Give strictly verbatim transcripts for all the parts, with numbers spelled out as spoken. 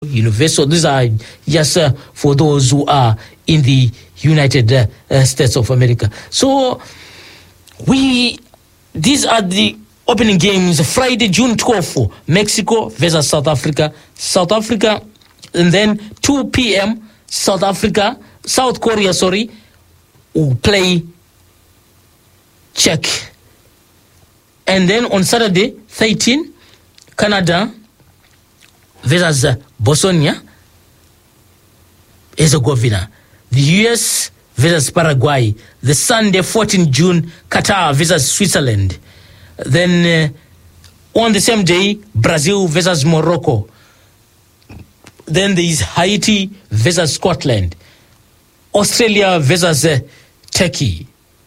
Universal. These are just uh, for those who are in the United uh, uh, States of America. So we, these are the opening games. Friday, June twelfth, Mexico versus South Africa. South Africa, and then two p.m. South Africa, South Korea, sorry, will play Czech. And then on Saturday, thirteen, Canada versus uh, Bosnia Herzegovina. The U S versus Paraguay. The Sunday, fourteenth June, Qatar versus Switzerland. Then uh, on the same day, Brazil versus Morocco. Then there is Haiti versus Scotland. Australia versus uh, Turkey.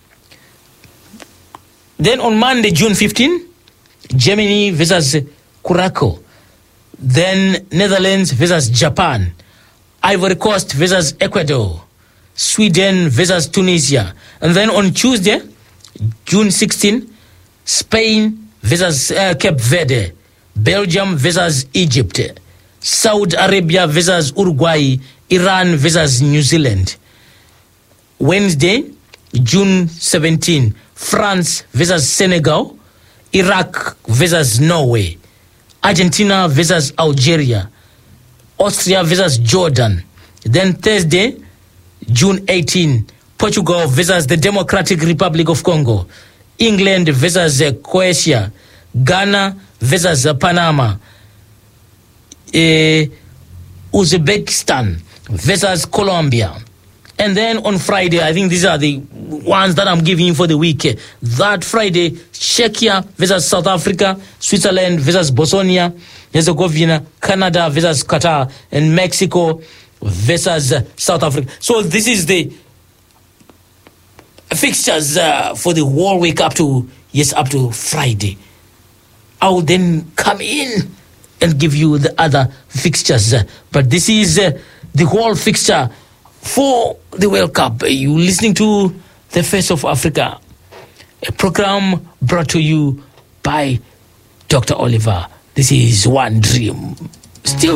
Then on Monday, June fifteenth, Germany versus uh, Curacao. Then Netherlands versus Japan. Ivory Coast versus Ecuador. Sweden versus Tunisia. And then on Tuesday, June sixteenth, Spain versus uh, Cape Verde. Belgium versus Egypt. Saudi Arabia versus Uruguay. Iran versus New Zealand. Wednesday, June seventeenth, France versus Senegal. Iraq versus Norway. Argentina versus Algeria. Austria versus Jordan. Then Thursday, June eighteenth, Portugal versus the Democratic Republic of Congo. England versus uh, Croatia. Ghana versus uh, Panama. Uh, Uzbekistan versus Colombia. And then on Friday, I think these are the ones that I'm giving you for the week. That Friday, Czechia versus South Africa, Switzerland versus Bosnia Herzegovina, Canada versus Qatar, and Mexico versus uh, South Africa. So this is the fixtures uh, for the whole week up to, yes, up to Friday. I will then come in and give you the other fixtures. Uh, but this is uh, the whole fixture for the World Cup. You listening to The Face of Africa, a program brought to you by Doctor Oliver. This is One Dream. Still